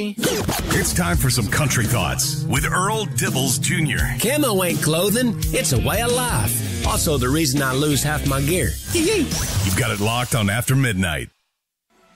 me. It's time for some country thoughts with Earl Dibbles Jr. Camo ain't clothing, it's a way of life. Also the reason I lose half my gear. You've got it locked on After Midnight.